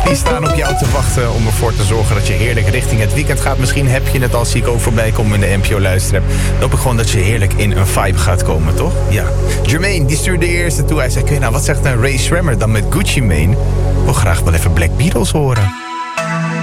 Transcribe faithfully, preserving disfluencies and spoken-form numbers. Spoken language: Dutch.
Die staan op jou te wachten om ervoor te zorgen dat je heerlijk richting het weekend gaat. Misschien heb je het al, zie ik ook voorbij komen in de N P O luisterapp. Dan hoop ik gewoon dat je heerlijk in een vibe gaat komen, toch? Ja. Jermaine, die stuurde de eerste toe. Hij zei, nou, wat zegt een Ray Schrammer dan met Gucci Mane? Ik wil graag wel even Black Beatles horen.